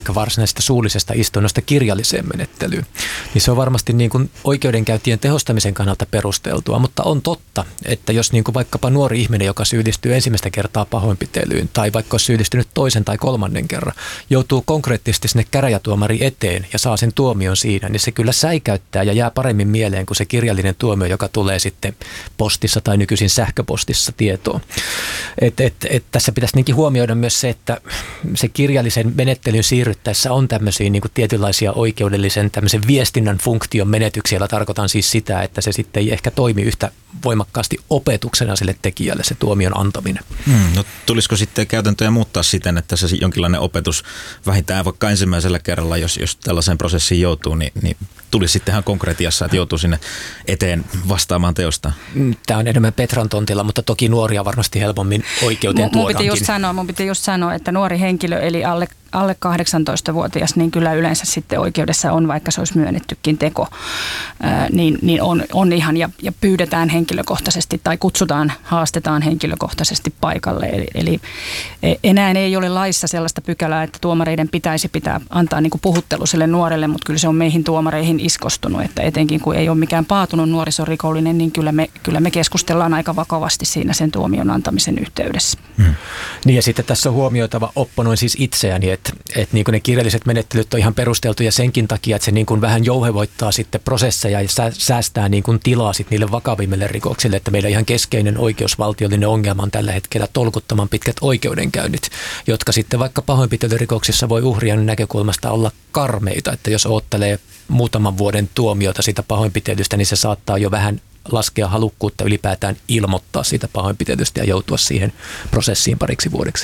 varsinaisesta suullisesta istunnosta kirjalliseen menettelyyn, niin se on varmasti niin kuin oikeudenkäyntien tehostamisen kannalta perusteltua, mutta on totta, että jos niin kuin vaikkapa nuori ihminen, joka syyllistyy ensimmäistä kertaa pahoinpitelyyn tai vaikka on syyllistynyt toisen tai kolmannen kerran, joutuu konkreettisesti sinne käräjätuomari eteen ja saa sen tuomion siinä, niin se kyllä säikäyttää ja jää paremmin mieleen kuin se kirjallinen tuomio, joka tulee sitten postissa tai nykyisin sähköpostissa tietoon. Tässä pitäisi niinkin huomioida myös se, että se kirjallisen menettelyn siirryttäessä on tämmöisiä niin kuin tietynlaisia oikeudellisen tämmöisen viestinnän funktion menetyksiä, joilla tarkoitan siis sitä, että se sitten ei ehkä toimi yhtä voimakkaasti opetuksena sille tekijälle se tuomion antaminen. No tulisiko sitten käytäntöjä muuttaa siten, että se jonkinlainen opetus vähintään vaikka ensimmäisellä kerralla, jos tällaiseen prosessiin joutuu, niin tulisi sitten ihan konkretiassa, että joutuu sinne eteen vastaamaan teosta? Tämä on enemmän Petran tontilla, mutta toki nuoria varmasti helpommin oikeuteen tuodaankin. Mun piti just sanoa, että nuori henkilö eli alle 18-vuotias, niin kyllä yleensä sitten oikeudessa on, vaikka se olisi myönnettykin teko, niin on ihan ja pyydetään henkilökohtaisesti tai haastetaan henkilökohtaisesti paikalle. Eli enää ei ole laissa sellaista pykälää, että tuomareiden pitäisi antaa niin kuin puhuttelu sille nuorelle, mutta kyllä se on meihin tuomareihin iskostunut, että etenkin kun ei ole mikään paatunut nuorisorikollinen, niin kyllä me keskustellaan aika vakavasti siinä sen tuomion antamisen yhteydessä. Niin ja sitten tässä on huomioitava, opponoin siis itseäni, että niin kuin ne kirjalliset menettelyt on ihan perusteltuja senkin takia, että se niin kuin vähän jouhevoittaa sitten prosesseja ja säästää niin kuin tilaa sitten niille vakavimmille rikoksille, että meidän ihan keskeinen oikeusvaltiollinen ongelma on tällä hetkellä tolkuttoman pitkät oikeudenkäynnit, jotka sitten vaikka pahoinpitelyrikoksissa voi uhrien näkökulmasta olla karmeita, että jos oottelee muutaman vuoden tuomiota siitä pahoinpitelystä, niin se saattaa jo vähän laskea halukkuutta ylipäätään ilmoittaa siitä pahoinpitelystä ja joutua siihen prosessiin pariksi vuodeksi.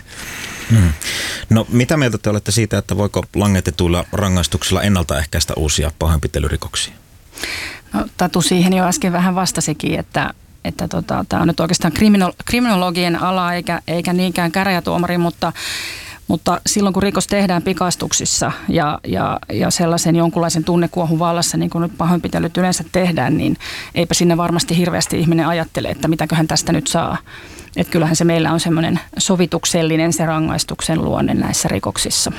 No mitä mieltä te olette siitä, että voiko langetetuilla rangaistuksilla ennaltaehkäistä uusia pahoinpitelyrikoksia? No, Tatu siihen jo äsken vähän vastasikin, että tämä on nyt oikeastaan kriminologien ala eikä niinkään käräjätuomari, mutta silloin kun rikos tehdään pikastuksissa ja sellaisen jonkunlaisen tunnekuohun vallassa, niin kuin nyt pahoinpitelyt yleensä tehdään, niin eipä sinne varmasti hirveästi ihminen ajattele, että mitäköhän tästä nyt saa. Että kyllähän se meillä on semmoinen sovituksellinen se rangaistuksen luonne näissä rikoksissa.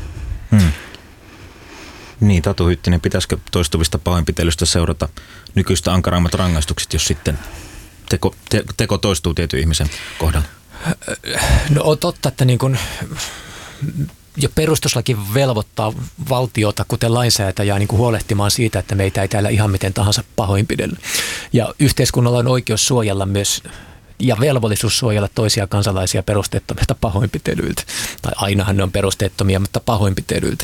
Niin, Tatu Hyttinen, pitäisikö toistuvista pahoinpitelystä seurata nykyistä ankarammat rangaistukset, jos sitten teko toistuu tietyn ihmisen kohdalla? No on totta, että niin kuin jo perustuslaki velvoittaa valtiota, kuten lainsäätäjää, niin kuin huolehtimaan siitä, että meitä ei täällä ihan miten tahansa pahoinpidellä. Ja yhteiskunnalla on oikeus suojella myös ja velvollisuus suojella toisia kansalaisia perusteettomilta pahoinpitelyiltä. Tai ainahan ne on perusteettomia, mutta pahoinpitelyiltä.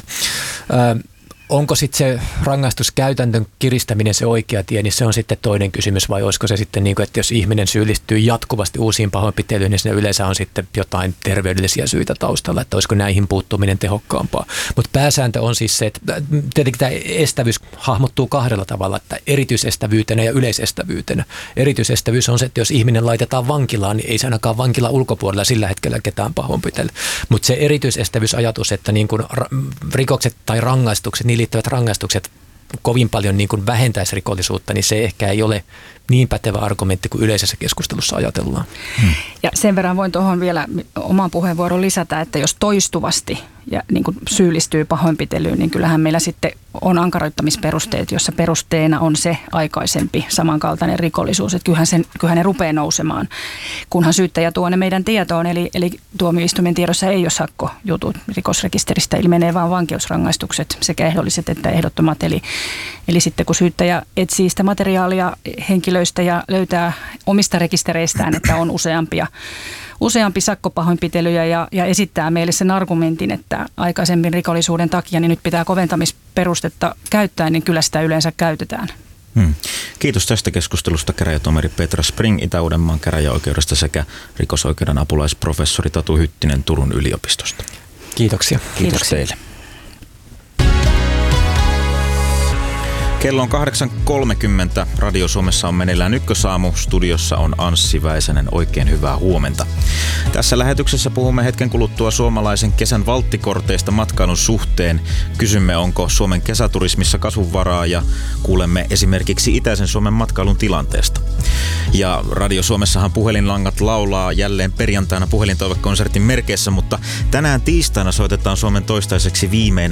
Onko sitten se rangaistuskäytäntön kiristäminen se oikea tie, niin se on sitten toinen kysymys, vai olisiko se sitten niin kuin, että jos ihminen syyllistyy jatkuvasti uusiin pahoinpitelyihin, niin siinä yleensä on sitten jotain terveydellisiä syitä taustalla, että olisiko näihin puuttuminen tehokkaampaa. Mutta pääsääntö on siis se, että tietenkin tämä estävyys hahmottuu kahdella tavalla, että erityisestävyytenä ja yleisestävyytenä. Erityisestävyys on se, että jos ihminen laitetaan vankilaan, niin ei se ainakaan vankila ulkopuolella sillä hetkellä ketään pahoinpitellä. Mutta se erityisestävyysajatus, että niin kuin rikokset tai rangaistukset, niin liittyvät rangaistukset kovin paljon niin kuin vähentäisi rikollisuutta, niin se ehkä ei ole niin pätevä argumentti kuin yleisessä keskustelussa ajatellaan. Ja sen verran voin tuohon vielä oman puheenvuoron lisätä, että jos toistuvasti ja niin kuin syyllistyy pahoinpitelyyn, niin kyllähän meillä sitten on ankaroittamisperusteet, jossa perusteena on se aikaisempi samankaltainen rikollisuus. Että kyllähän ne rupeaa nousemaan, kunhan syyttäjä tuo ne meidän tietoon. Eli tuomioistuimen tiedossa ei ole sakkojutut. Rikosrekisteristä ilmenee vain vankeusrangaistukset, sekä ehdolliset että ehdottomat. Eli sitten kun syyttäjä etsii sitä materiaalia henkilöistä ja löytää omista rekistereistään, että on useampi sakkopahoinpitelyjä ja esittää meille sen argumentin, että aikaisemmin rikollisuuden takia niin nyt pitää koventamisperustetta käyttää, niin kyllä sitä yleensä käytetään. Kiitos tästä keskustelusta käräjätuomari Petra Spring Itä-Uudenmaan käräjäoikeudesta sekä rikosoikeuden apulaisprofessori Tatu Hyttinen Turun yliopistosta. Kiitoksia. Kiitos teille. Kello on 8.30. Radio Suomessa on meneillään Ykkösaamu. Studiossa on Anssi Väisänen. Oikein hyvää huomenta. Tässä lähetyksessä puhumme hetken kuluttua suomalaisen kesän valttikorteista matkailun suhteen. Kysymme, onko Suomen kesäturismissa kasvunvaraa ja kuulemme esimerkiksi itäisen Suomen matkailun tilanteesta. Ja Radio Suomessahan puhelinlangat laulaa jälleen perjantaina puhelintoivekonsertin merkeissä, mutta tänään tiistaina soitetaan Suomen toistaiseksi viimeinen